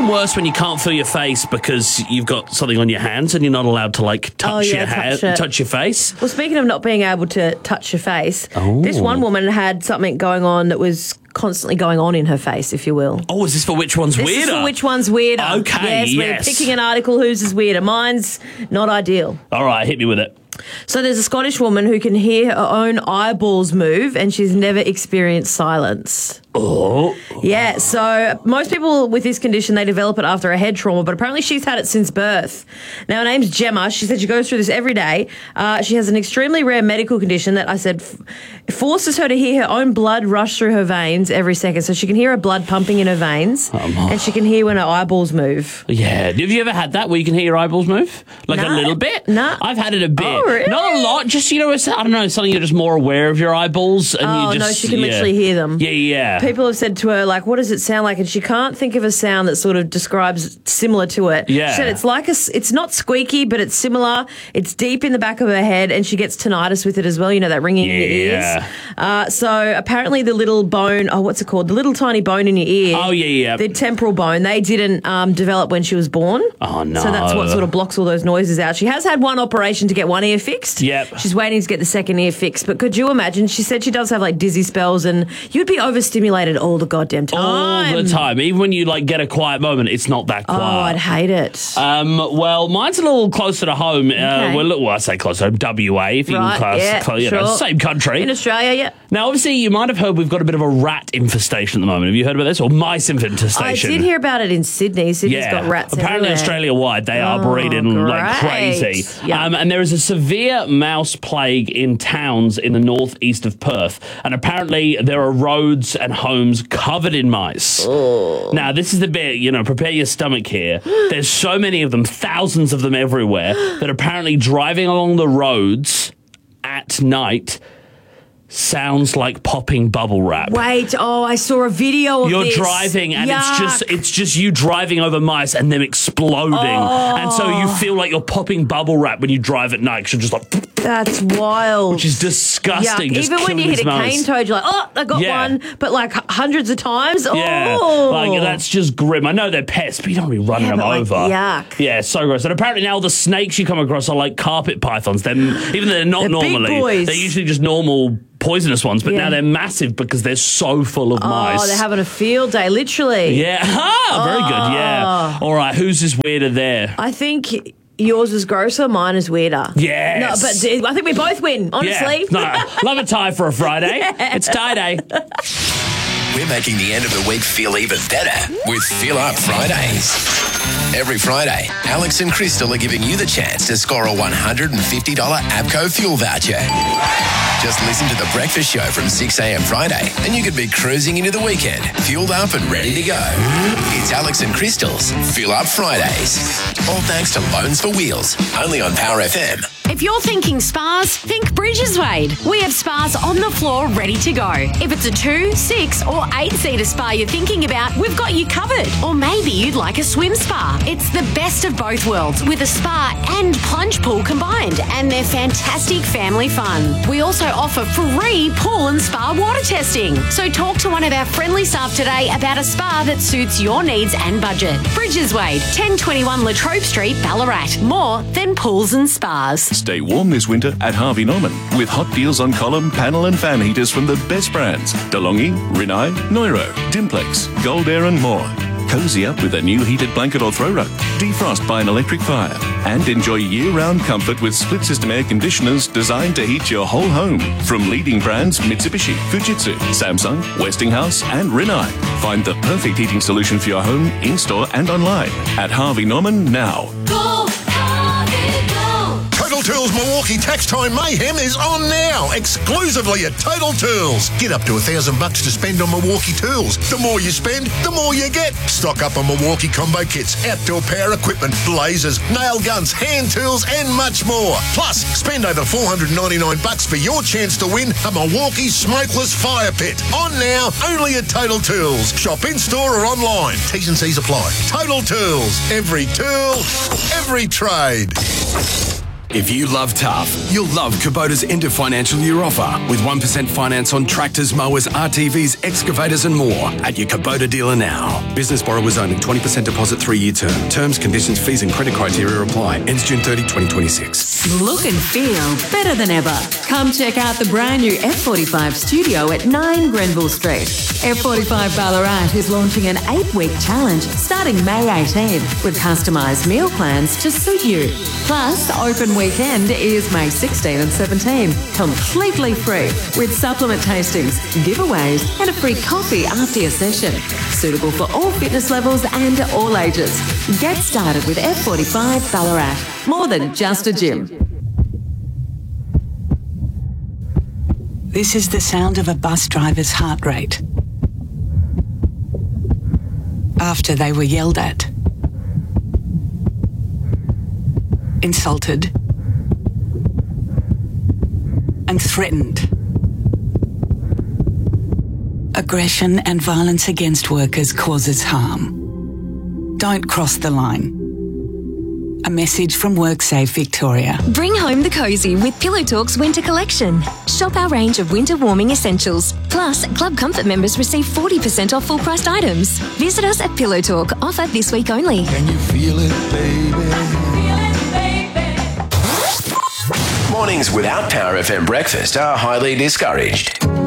even worse when you can't feel your face because you've got something on your hands and you're not allowed to, like, touch your face. Well, speaking of not being able to touch your face, this one woman had something going on that was constantly going on in her face, if you will. Oh, is this for which one's weirder? This is for which one's weirder. Okay, yes. We're picking an article whose is weirder. Mine's not ideal. All right, hit me with it. So there's a Scottish woman who can hear her own eyeballs move and she's never experienced silence. Oh. Yeah, so most people with this condition, they develop it after a head trauma, but apparently she's had it since birth. Now, her name's Gemma. She said she goes through this every day. She has an extremely rare medical condition that I said forces her to hear her own blood rush through her veins every second. So she can hear her blood pumping in her veins and she can hear when her eyeballs move. Yeah. Have you ever had that where you can hear your eyeballs move? Like a little bit? No. I've had it a bit. Oh, really? Not a lot. Just, I don't know, something you're just more aware of your eyeballs. And you just, no, she can literally hear them. Yeah. People have said to her, like, what does it sound like? And she can't think of a sound that sort of describes similar to it. Yeah. She said it's like it's not squeaky, but it's similar. It's deep in the back of her head and she gets tinnitus with it as well, you know, that ringing in your ears. So apparently the little bone, what's it called? The little tiny bone in your ear. Oh, yeah. The temporal bone, they didn't develop when she was born. Oh, no. So that's what sort of blocks all those noises out. She has had one operation to get one ear fixed. Yep. She's waiting to get the second ear fixed. But could you imagine? She said she does have, like, dizzy spells and you'd be overstimulated all the goddamn time. All the time. Even when you, like, get a quiet moment, it's not that quiet. Oh, I'd hate it. Well, mine's a little closer to home. Okay. Well, I say closer, WA, if you can class, sure. Same country. In Australia, yeah. Now, obviously, you might have heard we've got a bit of a rat infestation at the moment. Have you heard about this? Or mice infestation? I did hear about it in Sydney. Sydney's got rats apparently everywhere. Australia-wide, they are breeding like crazy. Yep. And there is a severe mouse plague in towns in the northeast of Perth. And apparently there are roads and homes covered in mice. Oh. Now, this is the bit, prepare your stomach here. There's so many of them, thousands of them everywhere, that apparently driving along the roads at night sounds like popping bubble wrap. Wait, I saw a video of this. You're driving and it's just you driving over mice and them exploding. And so you feel like you're popping bubble wrap when you drive at night because you're just like... That's wild. Which is disgusting. Yuck. Even when you hit a cane toad, you're like, I got one, but like hundreds of times. Yeah, like that's just grim. I know they're pests, but you don't be running them over. Yuck. Yeah, so gross. And apparently now the snakes you come across are like carpet pythons. Even though they're not normally. Big boys. They're usually just normal poisonous ones, but now they're massive because they're so full of mice. Oh, they're having a field day, literally. Yeah. Very good, yeah. All right, who's this weirder there? I think... yours is grosser, mine is weirder. Yes. No, but I think we both win, honestly. Yeah. No, love a tie for a Friday. Yeah. It's tie day. We're making the end of the week feel even better with Fill Up Fridays. Every Friday, Alex and Crystal are giving you the chance to score a $150 ABCO fuel voucher. Just listen to The Breakfast Show from 6 a.m. Friday and you could be cruising into the weekend, fueled up and ready to go. It's Alex and Crystal's Fill Up Fridays. All thanks to Loans for Wheels, only on Power FM. If you're thinking spas, think Bridges Wade. We have spas on the floor ready to go. If it's a 2, 6 or 8-seater spa you're thinking about, we've got you covered. Or maybe you'd like a swim spa. It's the best of both worlds with a spa and plunge pool combined, and they're fantastic family fun. We also offer free pool and spa water testing. So talk to one of our friendly staff today about a spa that suits your needs and budget. Bridges Wade, 1021 Latrobe Street, Ballarat. More than pools and spas. Stay warm this winter at Harvey Norman with hot deals on column, panel and fan heaters from the best brands. DeLonghi, Rinnai, Neuro, Dimplex, Gold Air and more. Cozy up with a new heated blanket or throw rug. Defrost by an electric fire. And enjoy year-round comfort with split-system air conditioners designed to heat your whole home. From leading brands Mitsubishi, Fujitsu, Samsung, Westinghouse and Rinnai. Find the perfect heating solution for your home, in-store and online at Harvey Norman now. Total Tools Milwaukee Tax Time Mayhem is on now, exclusively at Total Tools. Get up to $1,000 to spend on Milwaukee tools. The more you spend, the more you get. Stock up on Milwaukee combo kits, outdoor power equipment, lasers, nail guns, hand tools, and much more. Plus, spend over $499 for your chance to win a Milwaukee smokeless fire pit. On now, only at Total Tools. Shop in-store or online. T's and C's apply. Total Tools. Every tool, every trade. If you love tough, you'll love Kubota's end of financial year offer with 1% finance on tractors, mowers, RTVs, excavators and more at your Kubota dealer now. Business borrowers only, 20% deposit, 3-year term. Terms, conditions, fees and credit criteria apply. Ends June 30, 2026. Look and feel better than ever. Come check out the brand new F45 studio at 9 Grenville Street. F45 Ballarat is launching an 8-week challenge starting May 18 with customised meal plans to suit you. Plus, open weekend is May 16 and 17, completely free with supplement tastings, giveaways and a free coffee after your session. Suitable for all fitness levels and all ages. Get started with F45 Ballarat. More than just a gym. This is the sound of a bus driver's heart rate after they were yelled at, insulted, and threatened. Aggression and violence against workers causes harm. Don't cross the line. A message from WorkSafe Victoria. Bring home the cosy with Pillow Talk's winter collection. Shop our range of winter warming essentials. Plus, Club Comfort members receive 40% off full-priced items. Visit us at Pillow Talk. Offer this week only. Can you feel it, baby? Mornings without Power FM breakfast are highly discouraged.